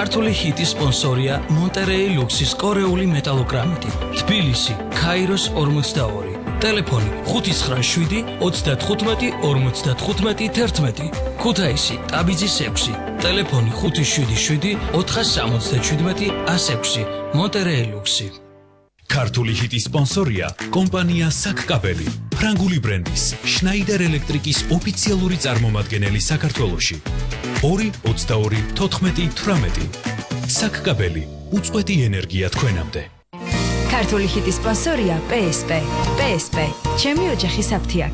ქართული ჰიტის სპონსორია მონტერეი ლუქსის კორეული მეტალოგრამიტი. თბილისი, ქაიროს 42. ტელეფონი 597 35 55 11. ქუთაისი, ტაბიძის 6. ტელეფონი 577 477 106. მონტერეი ლუქსი. ქართული ჰიტის სპონსორია კომპანია საკკაბელი, ფრანგული ბრენდის შნაიდერ ელექტრიკის ოფიციალური წარმომადგენელი საქართველოში. 222 საკკაბელი, უწყვეტი ენერგია თქვენამდე. ქართული ჰიტის სპონსორია PSP. PSP, ჩემი ოჯახის აფთიაქი.